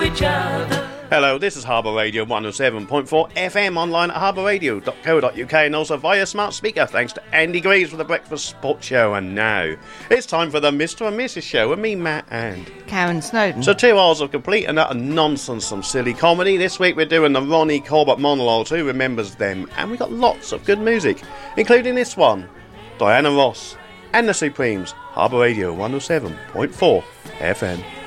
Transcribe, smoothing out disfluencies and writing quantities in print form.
each other. Hello, this is Harbour Radio 107.4 FM, online at harbourradio.co.uk and also via smart speaker, thanks to Andy Greaves for the Breakfast Sports Show. And now, it's time for the Mr. and Mrs. Show with me, Matt and Karen Snowden. So 2 hours of complete and utter nonsense, some silly comedy. This week we're doing the Ronnie Corbett monologue, Who Remembers Them? And we got lots of good music, including this one, Diana Ross and the Supremes, Harbour Radio 107.4 FM.